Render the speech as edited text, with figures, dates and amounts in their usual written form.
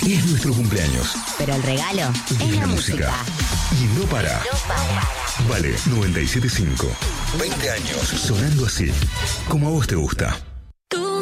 Es nuestro cumpleaños. Pero el regalo es la música. Y no para. Vale 97.5. 20 años sonando así, como a vos te gusta.